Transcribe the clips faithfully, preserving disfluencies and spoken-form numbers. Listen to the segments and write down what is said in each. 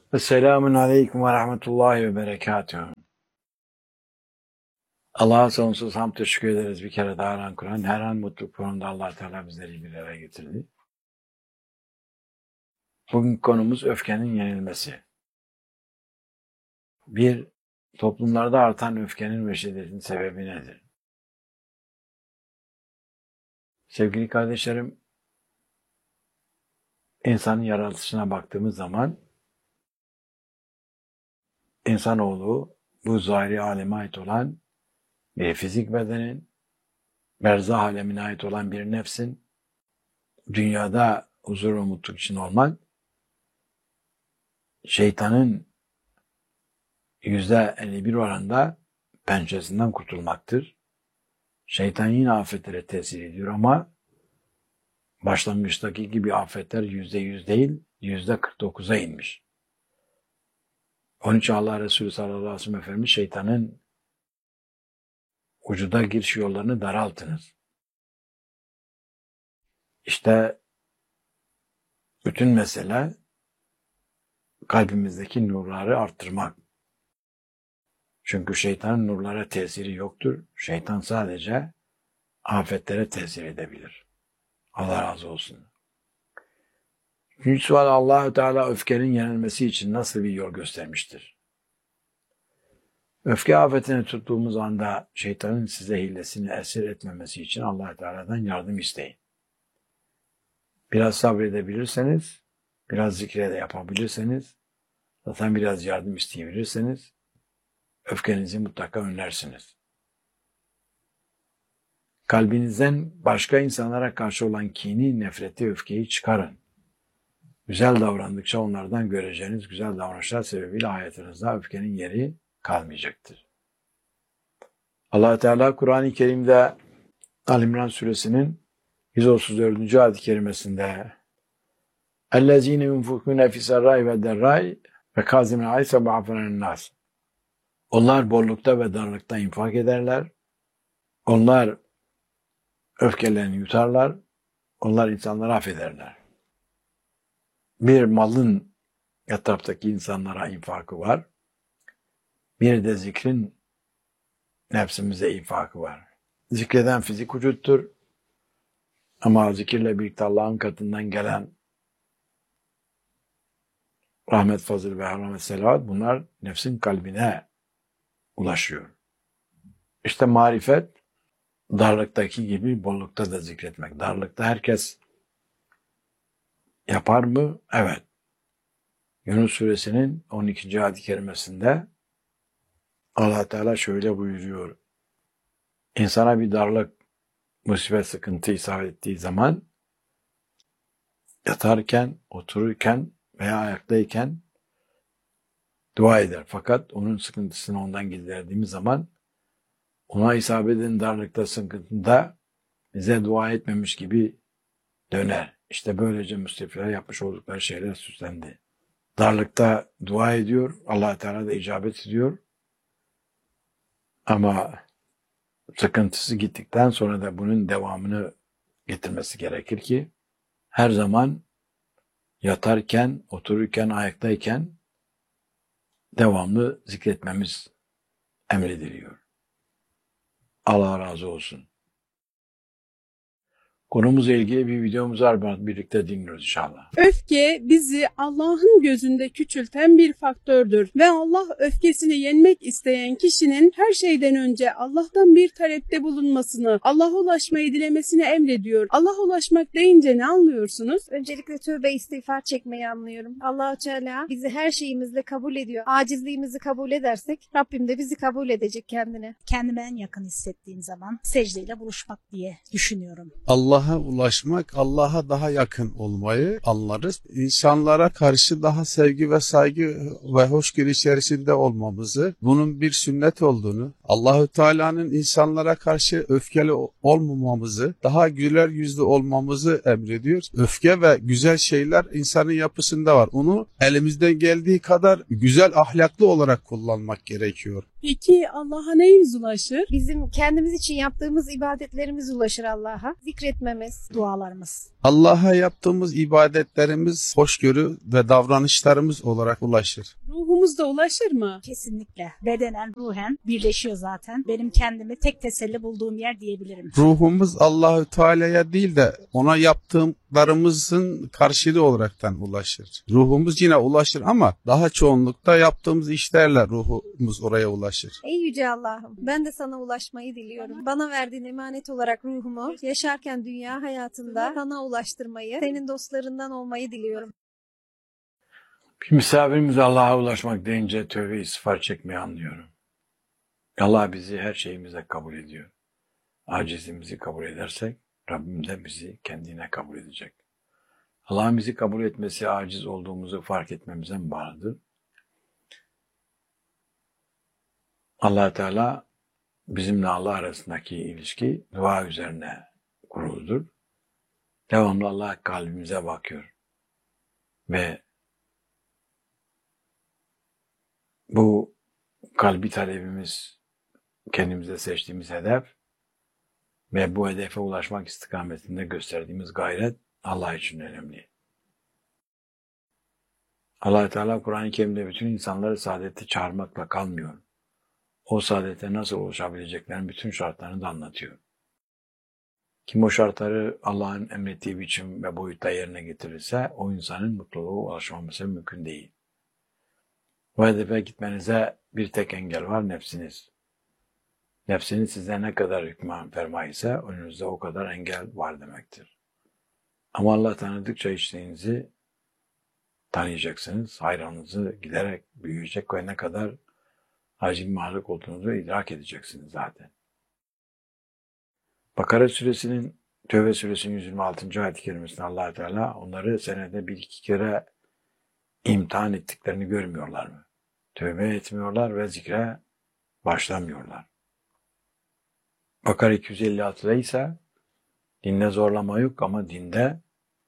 Esselamun Aleyküm ve Rahmetullahi ve Berekatuhu. Allah'a sonsuz hamd teşekkür ederiz. Bir kere daha Kur'an Kur'an. Her an mutluluk programında Allah Teala bizleri bir araya getirdi. Bugün konumuz öfkenin yenilmesi. Bir, toplumlarda artan öfkenin ve şiddetin sebebi nedir? Sevgili kardeşlerim, insanın yaratılışına baktığımız zaman insanoğlu bu zahiri aleme ait olan bir fizik bedenin, berzah alemine ait olan bir nefsin, dünyada huzur ve mutluluk için olmak, şeytanın yüzde elli bir oranında pençesinden kurtulmaktır. Şeytan yine afetlere tesir ediyor ama başlangıçtaki gibi afetler yüzde yüz değil, yüzde kırk dokuza inmiş. Onun için Allah Resulü sallallahu aleyhi ve sellem Efendimiz şeytanın vücuda giriş yollarını daraltınız. İşte bütün mesele kalbimizdeki nurları arttırmak. Çünkü şeytanın nurlara tesiri yoktur. Şeytan sadece afetlere tesir edebilir. Allah razı olsun. Üçüncü sual, Allah-u Teala öfkenin yenilmesi için nasıl bir yol göstermiştir? Öfke afetini tuttuğumuz anda şeytanın size hilesini esir etmemesi için Allah-u Teala'dan yardım isteyin. Biraz sabredebilirseniz, biraz zikre de yapabilirseniz, zaten biraz yardım isteyebilirseniz, öfkenizi mutlaka önlersiniz. Kalbinizden başka insanlara karşı olan kini, nefreti, öfkeyi çıkarın. Güzel davrandıkça onlardan göreceğiniz güzel davranışlar sebebiyle hayatınızda öfkenin yeri kalmayacaktır. Allah Teala Kur'an-ı Kerim'de Ali İmran suresinin yüz otuz dördüncü ayet-i kerimesinde اَلَّذ۪ينَ يُنْفُقُونَ فِي السَّرَّاءِ وَالضَّرَّاءِ وَكَاظِمِينَ الْغَيْظَ وَعَافِينَ عَنِ النَّاسِ. Onlar bollukta ve darlıkta infak ederler. Onlar öfkelerini yutarlar. Onlar insanları affederler. Bir malın etraftaki insanlara infakı var. Bir de zikrin nefsimize infakı var. Zikreden fizik vücuttur. Ama zikirle birlikte Allah'ın katından gelen rahmet, fazıl ve rahmet, selavat, bunlar nefsin kalbine ulaşıyor. İşte marifet, darlıktaki gibi bollukta da zikretmek. Darlıkta herkes yapar mı? Evet. Yunus suresinin on ikinci ayet-i kerimesinde Allah Teala şöyle buyuruyor. İnsana bir darlık, musibet, sıkıntı isabet ettiği zaman yatarken, otururken veya ayaktayken dua eder. Fakat onun sıkıntısını ondan giderdiğimiz zaman ona isabet eden darlıkta, sıkıntıda bize dua etmemiş gibi döner. İşte böylece müstefirler yapmış oldukları şeyler süslendi. Darlıkta dua ediyor, Allah Teala da icabet ediyor. Ama sıkıntısı gittikten sonra da bunun devamını getirmesi gerekir ki her zaman yatarken, otururken, ayaktayken devamlı zikretmemiz emrediliyor. Allah razı olsun. Konumuzla ilgili bir videomuz var, birlikte dinliyoruz inşallah. Öfke bizi Allah'ın gözünde küçülten bir faktördür ve Allah öfkesini yenmek isteyen kişinin her şeyden önce Allah'tan bir talepte bulunmasını, Allah'a ulaşmayı dilemesini emrediyor. Allah'a ulaşmak deyince ne anlıyorsunuz? Öncelikle tövbe istiğfar çekmeyi anlıyorum. Allah-u Teala bizi her şeyimizle kabul ediyor. Acizliğimizi kabul edersek Rabbim de bizi kabul edecek kendine. Kendime en yakın hissettiğim zaman secdeyle buluşmak diye düşünüyorum. Allah Allah'a ulaşmak, Allah'a daha yakın olmayı anlarız. İnsanlara karşı daha sevgi ve saygı ve hoşgörü içerisinde olmamızı, bunun bir sünnet olduğunu, Allahü Teala'nın insanlara karşı öfkeli olmamamızı, daha güler yüzlü olmamızı emrediyor. Öfke ve güzel şeyler insanın yapısında var. Onu elimizden geldiği kadar güzel ahlaklı olarak kullanmak gerekiyor. Peki Allah'a neyimiz ulaşır? Bizim kendimiz için yaptığımız ibadetlerimiz ulaşır Allah'a. Zikretme etmemiz. Dualarımız. Allah'a yaptığımız ibadetlerimiz hoşgörü ve davranışlarımız olarak ulaşır. Ruhumuz da ulaşır mı? Kesinlikle. Bedenen, ruhen birleşiyor zaten. Benim kendimi tek teselli bulduğum yer diyebilirim. Ruhumuz Allahü Teala'ya değil de ona yaptıklarımızın karşılığı olaraktan ulaşır. Ruhumuz yine ulaşır ama daha çoğunlukta yaptığımız işlerle ruhumuz oraya ulaşır. Ey Yüce Allah'ım, ben de sana ulaşmayı diliyorum. Bana verdiğin emanet olarak ruhumu yaşarken dünya hayatında sana ulaştırmayı, senin dostlarından olmayı diliyorum. Bir misafirimiz Allah'a ulaşmak deyince tövbe istiğfar çekmeyi anlıyorum. Allah bizi her şeyimize kabul ediyor. Acizimizi kabul edersek Rabbim de bizi kendine kabul edecek. Allah'ın bizi kabul etmesi aciz olduğumuzu fark etmemize bağlıdır. Allah Teala bizimle Allah arasındaki ilişki dua üzerine kuruludur. Devamlı Allah kalbimize bakıyor. Ve bu kalbi talebimiz kendimize seçtiğimiz hedef ve bu hedefe ulaşmak istikametinde gösterdiğimiz gayret Allah için önemli. Allah Teala Kur'an-ı Kerim'de bütün insanları saadete çağırmakla kalmıyor. O saadete nasıl ulaşabileceklerin bütün şartlarını da anlatıyor. Kim o şartları Allah'ın emrettiği biçim ve boyutta yerine getirirse o insanın mutluluğa ulaşmaması mümkün değil. O hedefe gitmenize bir tek engel var, nefsiniz. Nefsiniz size ne kadar hükmen ferma ise önünüzde o kadar engel var demektir. Ama Allah tanıdıkça içtiğinizi tanıyacaksınız. Hayranınızı giderek büyüyecek ve ne kadar acil mahlup olduğunuzu idrak edeceksiniz zaten. Bakara suresinin, Tevbe suresinin yüz yirmi altıncı ayet-i kerimesinde Allah Teala onları senede bir iki kere imtihan ettiklerini görmüyorlar mı? Tövbe etmiyorlar ve zikre başlamıyorlar. Bakara iki yüz elli altıda ise dinde zorlama yok ama dinde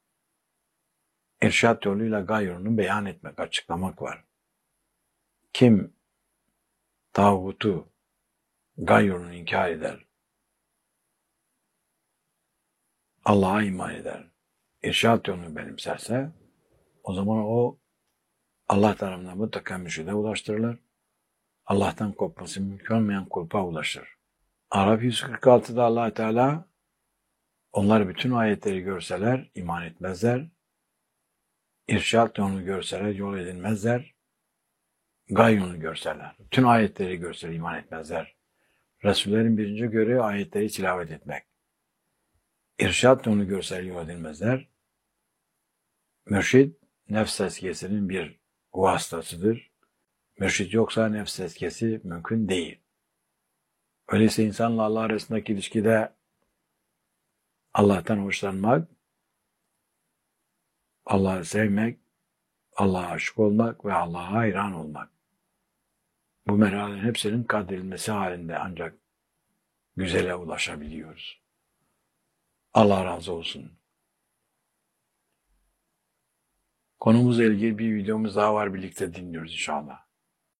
irşat yoluyla gayrını beyan etmek, açıklamak var. Kim tağutu, gayrını inkar eder, Allah'a iman eder, irşat yolunu benimserse o zaman o Allah tarafından mutlaka mürşide ulaştırılır. Allah'tan kopması mümkün olmayan kulpa ulaşır. Araf yüz kırk altıda Allah Teala onlar bütün ayetleri görseler iman etmezler. İrşat yolunu görseler yol edilmezler. Gay yolunu görseler. Bütün ayetleri görseler iman etmezler. Resullerin birinci görevi ayetleri tilavet etmek. İrşat yolunu görseler yol edilmezler. Mürşid nefs tezkiyesinin bir vasıtasıdır. Mürşid yoksa nefs tezkiyesi mümkün değil. Öyleyse insanla Allah arasındaki ilişkide Allah'tan hoşlanmak, Allah'ı sevmek, Allah'a aşık olmak ve Allah'a hayran olmak. Bu merhalelerin hepsinin kat edilmesi halinde ancak güzele ulaşabiliyoruz. Allah razı olsun. Konumuzla ilgili bir videomuz daha var, birlikte dinliyoruz inşallah.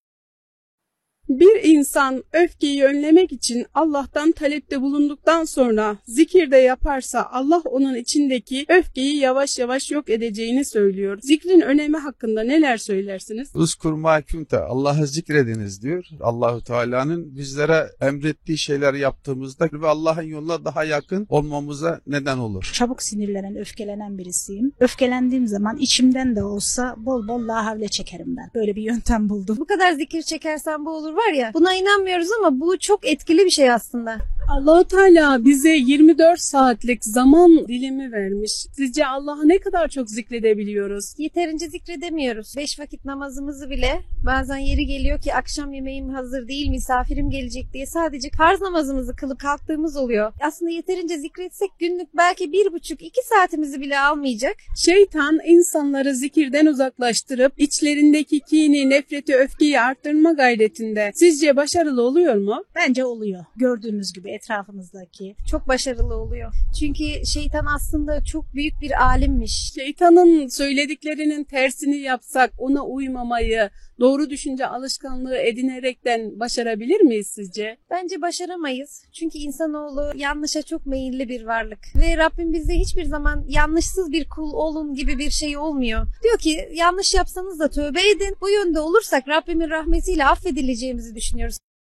Bir insan öfkeyi önlemek için Allah'tan talepte bulunduktan sonra zikir de yaparsa Allah onun içindeki öfkeyi yavaş yavaş yok edeceğini söylüyor. Zikrin önemi hakkında neler söylersiniz? Uzkur ma kunte, Allah'ı zikrediniz diyor. Allahu Teala'nın bizlere emrettiği şeyler yaptığımızda ve Allah'ın yoluna daha yakın olmamıza neden olur. Çabuk sinirlenen, öfkelenen birisiyim. Öfkelendiğim zaman içimden de olsa bol bol la havle çekerim ben. Böyle bir yöntem buldum. Bu kadar zikir çekersen bu olur var ya, buna inanmıyoruz ama bu çok etkili bir şey aslında. Allah-u Teala bize yirmi dört saatlik zaman dilimi vermiş. Sizce Allah'ı ne kadar çok zikredebiliyoruz? Yeterince zikredemiyoruz. Beş vakit namazımızı bile bazen yeri geliyor ki akşam yemeğim hazır değil, misafirim gelecek diye sadece farz namazımızı kılıp kalktığımız oluyor. Aslında yeterince zikretsek günlük belki bir buçuk iki saatimizi bile almayacak. Şeytan insanları zikirden uzaklaştırıp içlerindeki kini, nefreti, öfkeyi arttırma gayretinde. etmekte. Sizce başarılı oluyor mu? Bence oluyor. Gördüğümüz gibi etrafımızdaki. Çok başarılı oluyor. Çünkü şeytan aslında çok büyük bir alimmiş. Şeytanın söylediklerinin tersini yapsak, ona uymamayı, doğru düşünce alışkanlığı edinerekten başarabilir miyiz sizce? Bence başaramayız. Çünkü insanoğlu yanlışa çok meyilli bir varlık. Ve Rabbim bize hiçbir zaman yanlışsız bir kul olun gibi bir şey olmuyor. Diyor ki yanlış yapsanız da tövbe edin. Bu yönde olursak Rabbimin rahmetiyle affedileceğimizi düşünüyoruz.